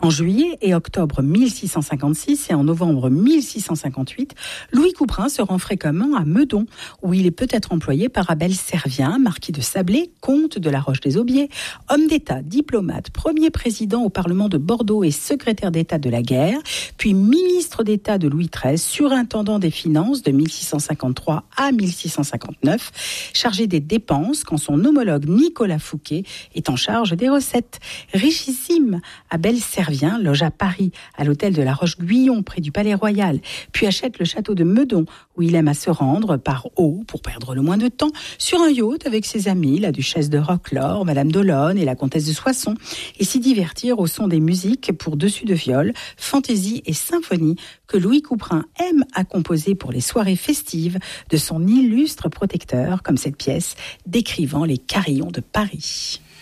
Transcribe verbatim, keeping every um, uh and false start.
En juillet et octobre mille six cent cinquante-six et en novembre mille six cent cinquante-huit, Louis Couperin se rend fréquemment à Meudon, où il est peut-être employé par Abel Servien, marquis de Sablé, comte de la Roche-des-Aubiers, homme d'État, diplomate, premier président au Parlement de Bordeaux et secrétaire d'État de la guerre, puis ministre d'État de Louis treize, surintendant des finances de mille six cent cinquante-trois à mille six cent cinquante-neuf, chargé des dépenses quand son homologue Nicolas Fouquet est en charge des recettes. Richissime, Abel Servien loge à Paris, à l'hôtel de la Roche-Guyon, près du Palais Royal, puis achète le château de Meudon, où il aime à se rendre par eau, pour perdre le moins de temps, sur un yacht avec ses amis, la duchesse de Roquelaure, Madame d'Olonne et la comtesse de Soissons, et s'y divertir au son des musiques pour dessus de viol, fantaisie et symphonie que Louis Couperin aime à composer pour les soirées festives de son illustre protecteur, comme cette pièce décrivant les carillons de Paris.